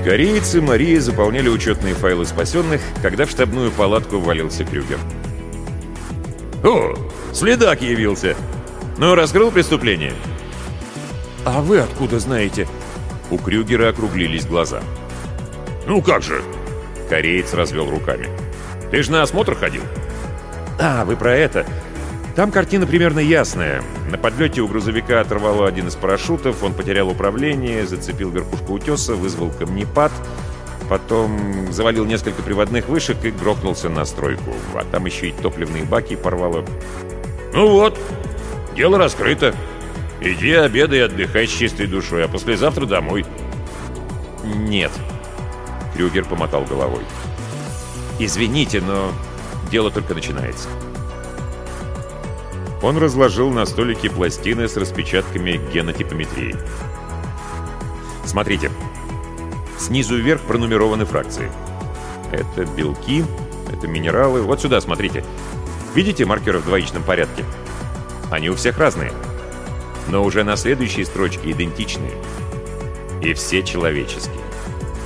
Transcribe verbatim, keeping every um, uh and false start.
Кореец и Мария заполняли учетные файлы спасенных, когда в штабную палатку ввалился Крюгер. «О, следак явился! Ну, раскрыл преступление?» «А вы откуда знаете?» У Крюгера округлились глаза. «Ну как же?» Кореец развел руками. «Ты же на осмотр ходил?» «А, вы про это. Там картина примерно ясная. На подлете у грузовика оторвало один из парашютов, он потерял управление, зацепил верхушку утеса, вызвал камнепад, потом завалил несколько приводных вышек и грохнулся на стройку. А там еще и топливные баки порвало». «Ну вот, дело раскрыто. Иди обедай и отдыхай с чистой душой, а послезавтра домой». «Нет». Крюгер помотал головой. «Извините, но дело только начинается». Он разложил на столике пластины с распечатками генотипометрии. Смотрите. Снизу вверх пронумерованы фракции. Это белки, это минералы. Вот сюда, смотрите. Видите маркеры в двоичном порядке? Они у всех разные. Но уже на следующей строчке идентичные. И все человеческие.